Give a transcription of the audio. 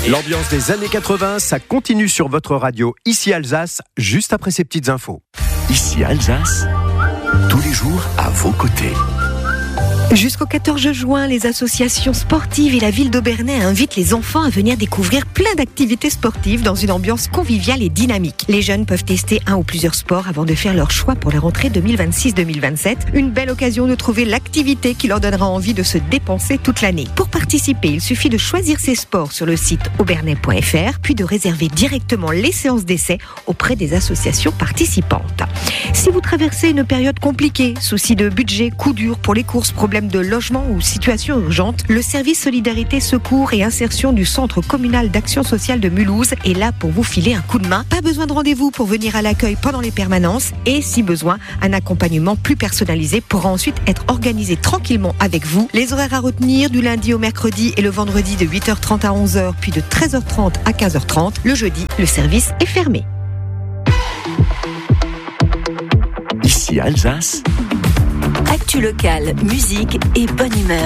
L'ambiance des années 80, ça continue sur votre radio. Ici Alsace, juste après ces petites infos. Ici Alsace, tous les jours à vos côtés. Jusqu'au 14 juin, les associations sportives et la ville d'Obernai invitent les enfants à venir découvrir plein d'activités sportives dans une ambiance conviviale et dynamique. Les jeunes peuvent tester un ou plusieurs sports avant de faire leur choix pour la rentrée 2026-2027. Une belle occasion de trouver l'activité qui leur donnera envie de se dépenser toute l'année. Pour participer, il suffit de choisir ses sports sur le site obernai.fr, puis de réserver directement les séances d'essai auprès des associations participantes. Si vous traversez une période compliquée, soucis de budget, coups durs pour les courses, problèmes de logement ou situation urgente, le service Solidarité, Secours et Insertion du Centre communal d'action sociale de Mulhouse est là pour vous filer un coup de main. Pas besoin de rendez-vous pour venir à l'accueil pendant les permanences et, si besoin, un accompagnement plus personnalisé pourra ensuite être organisé tranquillement avec vous. Les horaires à retenir du lundi au mercredi et le vendredi de 8h30 à 11h, puis de 13h30 à 15h30. Le jeudi, le service est fermé. Ici Alsace. Actu locale, musique et bonne humeur.